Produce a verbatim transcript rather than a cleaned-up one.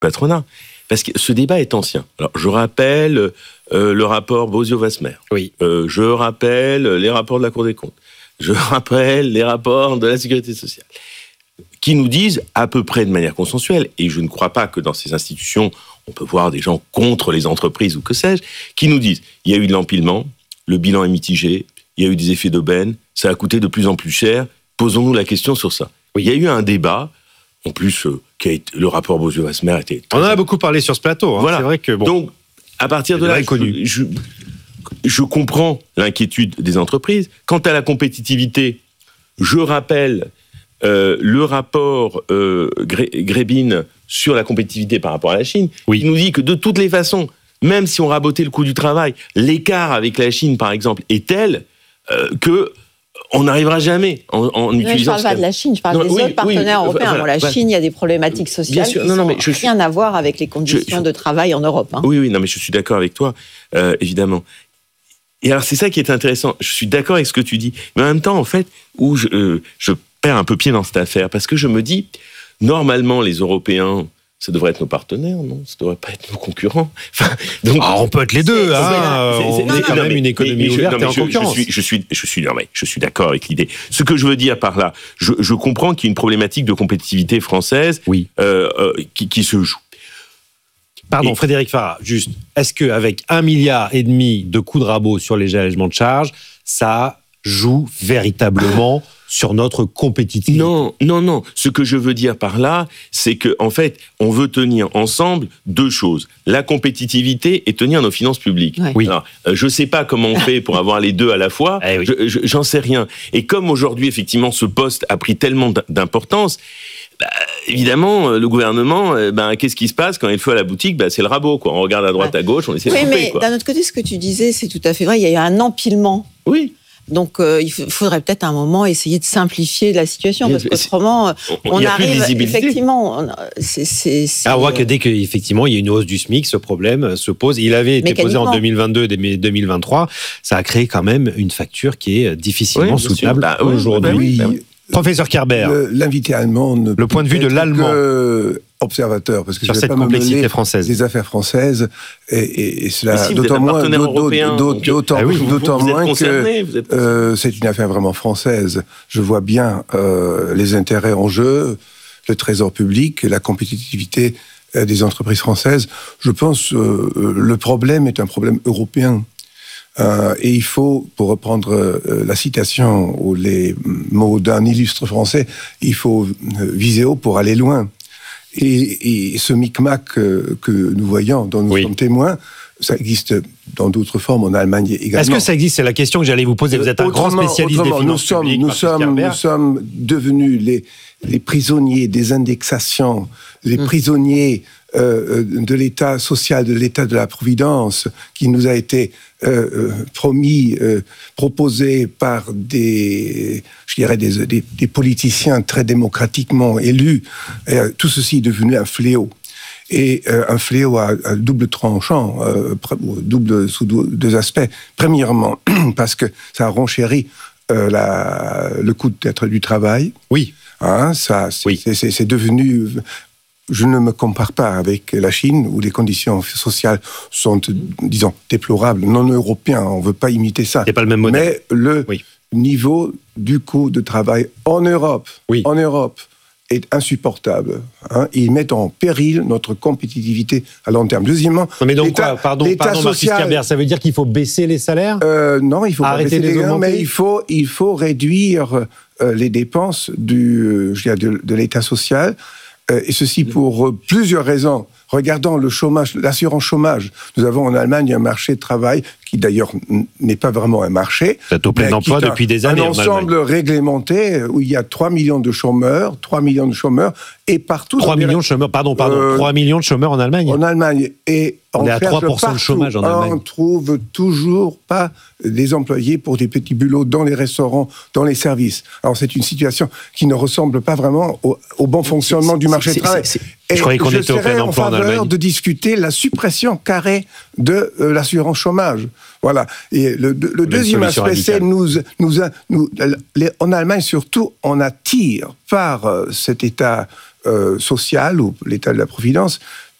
patronat. Parce que ce débat est ancien. Alors, je rappelle euh, le rapport Bozio-Wasmer. Oui. Euh, je rappelle les rapports de la Cour des comptes. Je rappelle les rapports de la Sécurité sociale, qui nous disent à peu près de manière consensuelle, et je ne crois pas que dans ces institutions, on peut voir des gens contre les entreprises ou que sais-je, qui nous disent il y a eu de l'empilement, le bilan est mitigé, il y a eu des effets d'aubaine, ça a coûté de plus en plus cher, posons-nous la question sur ça. Oui. Il y a eu un débat, en plus, euh, qui a été, le rapport Bozio-Wasmer était... On en a beaucoup parlé sur ce plateau, hein. Voilà. C'est vrai que... Bon, donc, à partir de là, je, je, je comprends l'inquiétude des entreprises. Quant à la compétitivité, je rappelle euh, le rapport euh, Grebin sur la compétitivité par rapport à la Chine, oui. qui nous dit que de toutes les façons, même si on rabotait le coût du travail, l'écart avec la Chine, par exemple, est tel euh, que on n'arrivera jamais en, en utilisant... Je ne parle pas de la Chine, je parle non, des oui, autres partenaires oui, européens. Voilà, bon, la voilà. Chine, il y a des problématiques sociales sûr, qui n'ont rien suis... à voir avec les conditions je, de travail en Europe. Hein. Oui, oui, non, mais je suis d'accord avec toi, euh, évidemment. Et alors, c'est ça qui est intéressant. Je suis d'accord avec ce que tu dis. Mais en même temps, en fait, où je, euh, je perds un peu pied dans cette affaire, parce que je me dis, normalement, les Européens... ça devrait être nos partenaires, non ? Ça devrait pas être nos concurrents. Enfin, donc, ah, on peut être les deux. Hein. C'est, c'est, c'est, on est quand non, même mais, une économie mais, mais, ouverte non, et en je, concurrence. Je suis, je suis, je suis, non, mais je suis d'accord avec l'idée. Ce que je veux dire par là, je, je comprends qu'il y a une problématique de compétitivité française oui. euh, euh, qui, qui se joue. Pardon, et, Frédéric Farah, juste, est-ce qu'avec un milliard et demi de coups de rabot sur les allégements de charges, ça joue véritablement sur notre compétitivité? Non, non, non. Ce que je veux dire par là, c'est que en fait, on veut tenir ensemble deux choses. La compétitivité et tenir nos finances publiques. Ouais. Oui. Alors, euh, je ne sais pas comment on fait pour avoir les deux à la fois. Eh oui. je, je, j'en sais rien. Et comme aujourd'hui, effectivement, ce poste a pris tellement d'importance, bah, évidemment, le gouvernement, bah, qu'est-ce qui se passe quand il faut à la boutique ? Bah, c'est le rabot, quoi. On regarde à droite, ouais. à gauche, on essaie oui, de couper. Oui, mais quoi. D'un autre côté, ce que tu disais, c'est tout à fait vrai. Il y a eu un empilement. Oui. Donc, euh, il faudrait peut-être à un moment essayer de simplifier la situation, parce qu'autrement, on, on arrive effectivement. On, c'est, c'est, c'est... Ah, on voit que dès qu'effectivement il y a une hausse du SMIC, ce problème se pose. Il avait été posé en deux mille vingt-deux et deux mille vingt-trois. Ça a créé quand même une facture qui est difficilement oui, soutenable bah, aujourd'hui. Oui, bah, oui. Professeur Kerber, le, l'invité allemand, ne le point de vue de l'allemand. Que observateur, parce que sur je vais cette pas complexité me française des affaires françaises et, et, et cela si d'autant moins européen, d'autant, donc, d'autant, ah oui, d'autant vous, vous moins que euh, c'est une affaire vraiment française. Je vois bien euh, les intérêts en jeu, le trésor public, la compétitivité euh, des entreprises françaises. Je pense euh, le problème est un problème européen. Euh, et il faut, pour reprendre euh, la citation ou les mots d'un illustre français, il faut viser haut pour aller loin. Et, et ce micmac que, que nous voyons, dont nous oui. sommes témoins, ça existe dans d'autres formes en Allemagne également. Est-ce que ça existe ? C'est la question que j'allais vous poser. Vous êtes un autrement, grand spécialiste des finances nous sommes, publiques. Nous sommes, nous sommes devenus les, les prisonniers des indexations, les mmh. prisonniers euh, de l'état social, de l'état de la providence, qui nous a été euh, euh, promis, euh, proposé par des, je dirais, des, des, des politiciens très démocratiquement élus. Et, euh, tout ceci est devenu un fléau. Et euh, un fléau à, à double tranchant, euh, double sous deux aspects. Premièrement, parce que ça renchérit euh, la, le coût d'être du travail. Oui. Hein, ça, c'est, oui. c'est, c'est, c'est devenu... Je ne me compare pas avec la Chine, où les conditions sociales sont, disons, déplorables. Non européens, on ne veut pas imiter ça. C'est pas le même modèle. Mais le oui. niveau du coût de travail en Europe, oui. en Europe, est insupportable. Hein. Ils mettent en péril notre compétitivité à long terme. Deuxièmement, non mais donc l'État, quoi, pardon, l'État pardon social, Marcus Kerber, ça veut dire qu'il faut baisser les salaires ? euh, Non, il faut arrêter pas baisser les gains, mais il faut, il faut réduire euh, les dépenses du, je dirais, de, de l'État social, euh, et ceci pour euh, plusieurs raisons. Regardons le chômage, l'assurance chômage. Nous avons en Allemagne un marché de travail qui d'ailleurs n'est pas vraiment un marché. C'est au plein emploi depuis des années. Un ensemble réglementé où il y a trois millions de chômeurs, trois millions de chômeurs, et partout... trois millions de chômeurs, pardon, pardon, euh, trois millions de chômeurs en Allemagne. En Allemagne. Et on, on est à trois pour cent partout, de chômage en Allemagne. On ne trouve toujours pas des employés pour des petits boulots dans les restaurants, dans les services. Alors c'est une situation qui ne ressemble pas vraiment au, au bon fonctionnement c'est, du marché c'est, du travail. C'est, c'est, c'est, je croyais qu'on je était au plein emploi en Allemagne. De discuter la suppression carrée de euh, l'assurance chômage. Voilà. Et le, le, le deuxième aspect, radicale. c'est nous, nous, nous, les, en Allemagne surtout, on attire par euh, cet état euh, social ou l'État de la Providence